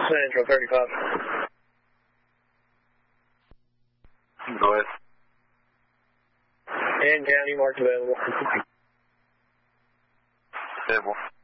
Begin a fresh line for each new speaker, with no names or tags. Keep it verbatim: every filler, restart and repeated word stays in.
Central thirty-five.
Go ahead.
And county marked available.
Available.